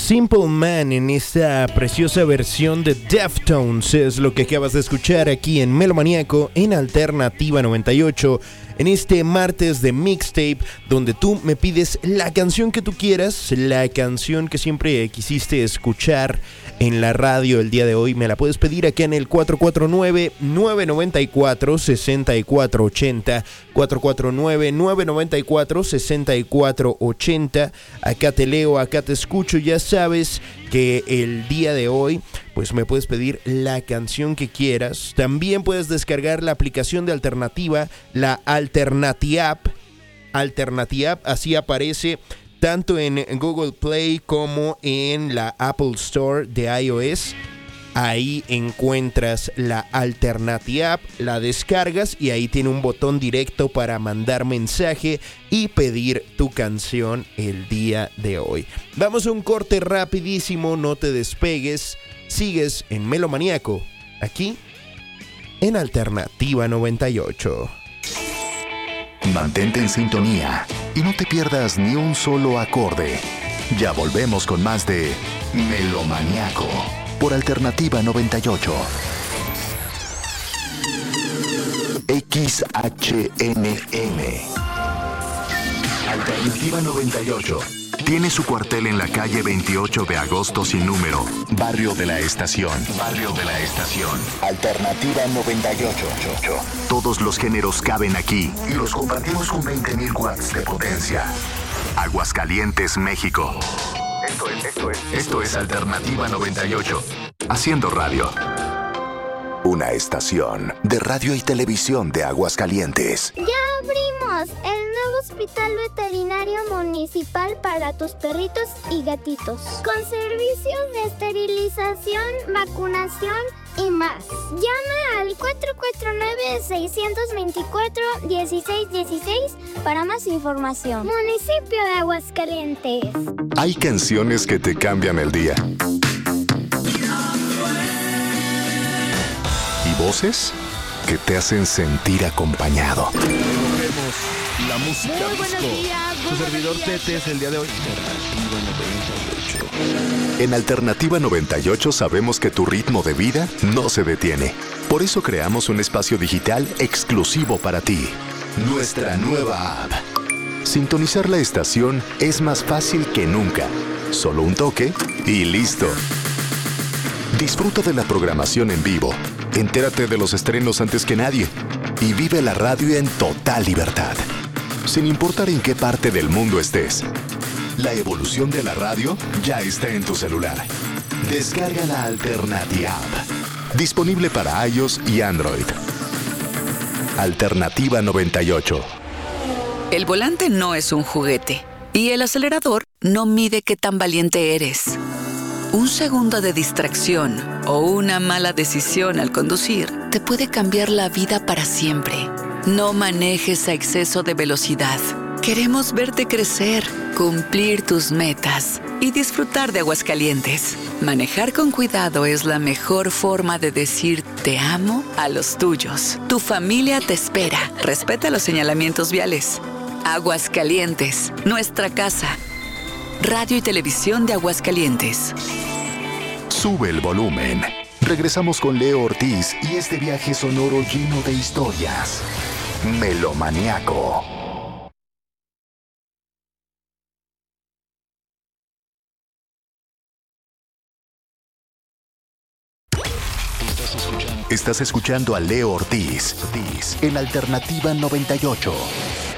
Simple Man en esta preciosa versión de Deftones es lo que acabas de escuchar aquí en Melomaníaco en Alternativa 98 en este martes de mixtape donde tú me pides la canción que tú quieras, la canción que siempre quisiste escuchar en la radio el día de hoy. Me la puedes pedir acá en el 449-994-6480, 449-994-6480. Acá te leo, acá te escucho. Ya sabes que el día de hoy pues me puedes pedir la canción que quieras. También puedes descargar la aplicación de Alternativa, la Alternatiapp, así aparece tanto en Google Play como en la Apple Store de iOS. Ahí encuentras la Alternatiapp, la descargas y ahí tiene un botón directo para mandar mensaje y pedir tu canción el día de hoy. Vamos a un corte rapidísimo, no te despegues. Sigues en Melomaníaco, aquí en Alternativa 98. Mantente en sintonía y no te pierdas ni un solo acorde. Ya volvemos con más de Melomaníaco por Alternativa 98. XHNM Alternativa 98 tiene su cuartel en la calle 28 de agosto sin número, Barrio de la Estación. Alternativa 98. Todos los géneros caben aquí y los compartimos con 20.000 watts de potencia. Aguascalientes, México. Esto es Alternativa 98. Haciendo radio. Una estación de radio y televisión de Aguascalientes. ¡Ya abrimos! El nuevo hospital veterinario municipal para tus perritos y gatitos. Con servicios de esterilización, vacunación y más. Llama al 449-624-1616 para más información. Municipio de Aguascalientes. Hay canciones que te cambian el día. Y voces que te hacen sentir acompañado. La música muy buenos días, su servidor Tete es el día de hoy. En Alternativa 98 sabemos que tu ritmo de vida no se detiene. Por eso creamos un espacio digital exclusivo para ti. Nuestra nueva app. Sintonizar la estación es más fácil que nunca. Solo un toque y listo. Disfruta de la programación en vivo. Entérate de los estrenos antes que nadie. Y vive la radio en total libertad. Sin importar en qué parte del mundo estés. La evolución de la radio ya está en tu celular. Descarga la Alternatiapp. Disponible para iOS y Android. Alternativa 98. El volante no es un juguete. Y el acelerador no mide qué tan valiente eres. Un segundo de distracción o una mala decisión al conducir te puede cambiar la vida para siempre. No manejes a exceso de velocidad. Queremos verte crecer, cumplir tus metas y disfrutar de Aguascalientes. Manejar con cuidado es la mejor forma de decir te amo a los tuyos. Tu familia te espera. Respeta los señalamientos viales. Aguascalientes, nuestra casa. Radio y Televisión de Aguascalientes. Sube el volumen. Regresamos con Leo Ortiz y este viaje sonoro lleno de historias. Melomaníaco. Estás escuchando a Leo Ortiz en Alternativa 98.